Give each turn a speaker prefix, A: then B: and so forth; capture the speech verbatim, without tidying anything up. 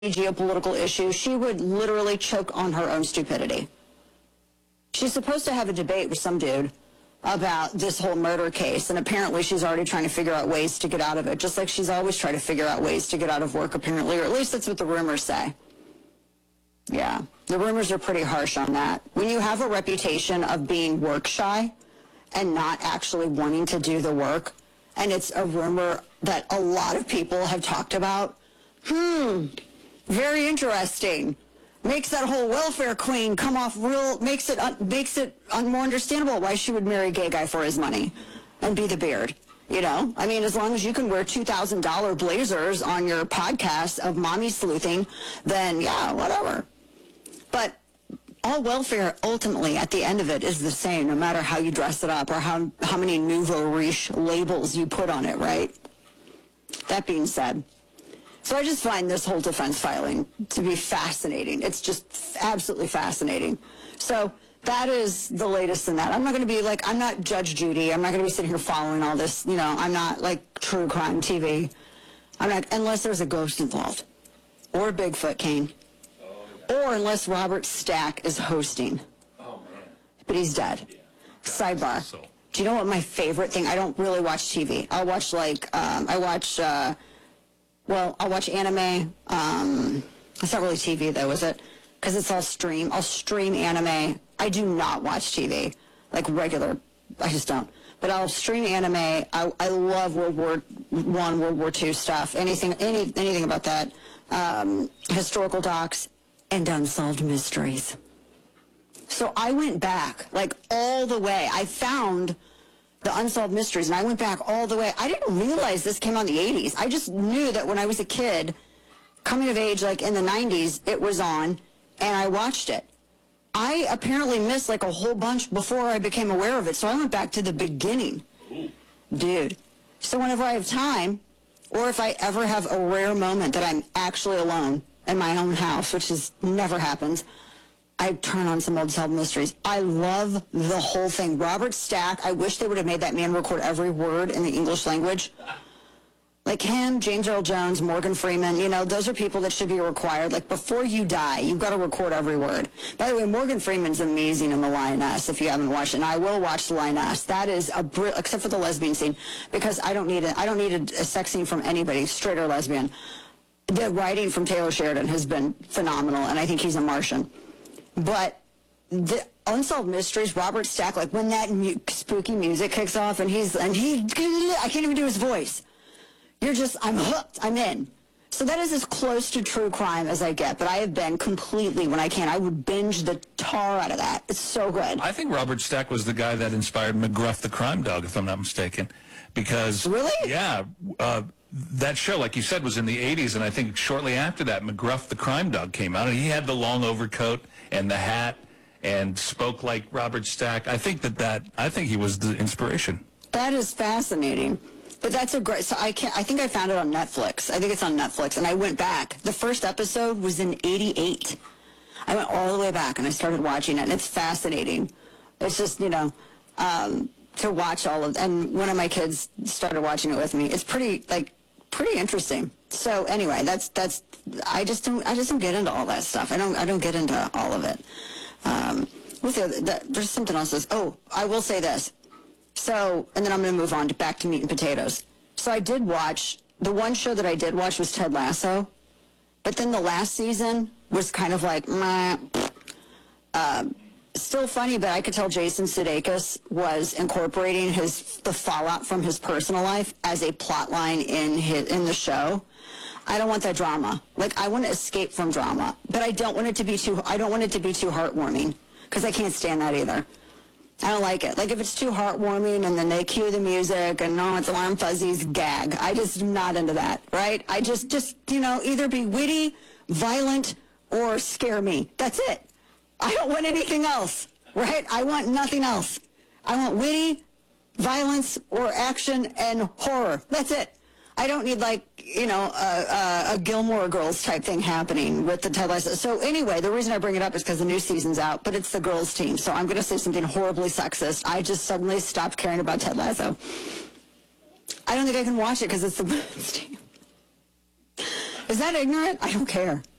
A: geopolitical issue, she would literally choke on her own stupidity. She's supposed to have a debate with some dude about this whole murder case, and apparently she's already trying to figure out ways to get out of it, just like she's always tried to figure out ways to get out of work, apparently, or at least that's what the rumors say. Yeah, the rumors are pretty harsh on that. When you have a reputation of being work shy and not actually wanting to do the work, and it's a rumor that a lot of people have talked about, hmm, very interesting. Makes that whole welfare queen come off real, makes it un, makes it un, more understandable why she would marry a gay guy for his money and be the beard. You know, I mean, as long as you can wear two thousand dollar blazers on your podcast of mommy sleuthing, then yeah, whatever. But all welfare, ultimately, at the end of it, is the same, no matter how you dress it up or how, how many nouveau riche labels you put on it, right? That being said, so I just find this whole defense filing to be fascinating. It's just absolutely fascinating. So that is the latest in that. I'm not going to be like, I'm not Judge Judy. I'm not going to be sitting here following all this. You know, I'm not like true crime T V. I'm not, unless there's a ghost involved. Or Bigfoot, Kane. Or unless Robert Stack is hosting.
B: Oh, man.
A: But he's dead.
B: Yeah.
A: Sidebar.
B: So.
A: Do you know what my favorite thing? I don't really watch T V. I'll watch like, um, I watch... Uh, Well, I'll watch anime. Um, it's not really T V, though, is it? Because it's all stream. I'll stream anime. I do not watch T V, like regular. I just don't. But I'll stream anime. I, I love World War One, World War Two stuff. Anything, any, anything about that. Um, historical docs and unsolved mysteries. So I went back, like all the way. I found the Unsolved Mysteries, and I went back all the way. I didn't realize this came out in the eighties. I just knew that when I was a kid, coming of age, like in the nineties, it was on, and I watched it. I apparently missed like a whole bunch before I became aware of it, so I went back to the beginning. Dude. So whenever I have time, or if I ever have a rare moment that I'm actually alone in my own house, which is never happens, I turn on some Unsolved Mysteries. I love the whole thing. Robert Stack, I wish they would have made that man record every word in the English language. Like him, James Earl Jones, Morgan Freeman, you know, those are people that should be required. Like, before you die, you've got to record every word. By the way, Morgan Freeman's amazing in The Lioness, if you haven't watched it. And I will watch The Lioness. That is a br- except for the lesbian scene, because I don't need it. I don't need a, a sex scene from anybody, straight or lesbian. The writing from Taylor Sheridan has been phenomenal, and I think he's a Martian. But the Unsolved Mysteries, Robert Stack, like when that mu- spooky music kicks off and he's, and he, I can't even do his voice. You're just, I'm hooked, I'm in. So that is as close to true crime as I get, but I have been completely, when I can, I would binge the tar out of that. It's so good.
B: I think Robert Stack was the guy that inspired McGruff the Crime Dog, if I'm not mistaken. Because,
A: really?
B: Yeah, uh, that show, like you said, was in the eighties, and I think shortly after that, McGruff the Crime Dog came out, and he had the long overcoat and the hat and spoke like Robert Stack. I think that that, I think he was the inspiration.
A: That is fascinating. But that's a great, so I can't, I think I found it on Netflix. I think it's on Netflix, and I went back. The first episode was in eighty-eight. I went all the way back, and I started watching it, and it's fascinating. It's just, you know, um, to watch all of, and one of my kids started watching it with me. It's pretty, like, pretty interesting. So anyway, that's, that's, I just don't, I just don't get into all that stuff. I don't, I don't get into all of it. Um, what's the other, the, there's something else. That's, oh, I will say this. So, and then I'm going to move on to back to meat and potatoes. So I did watch, the one show that I did watch was Ted Lasso, but then the last season was kind of like, meh. Um, still funny, but I could tell Jason Sudeikis was incorporating his, the fallout from his personal life as a plot line in his, in the show. I don't want that drama. Like, I want to escape from drama, but I don't want it to be too, I don't want it to be too heartwarming, because I can't stand that either. I don't like it. Like, if it's too heartwarming and then they cue the music and, no, it's alarm fuzzies, gag. I just am not into that, right? I just, just, you know, either be witty, violent, or scare me. That's it. I don't want anything else, right? I want nothing else. I want witty, violence, or action and horror. That's it. I don't need, like, you know, a, a, a Gilmore Girls type thing happening with the Ted Lasso. So anyway, the reason I bring it up is because the new season's out, but it's the girls' team. So I'm going to say something horribly sexist. I just suddenly stopped caring about Ted Lasso. I don't think I can watch it because it's the women's team. Is that ignorant? I don't care.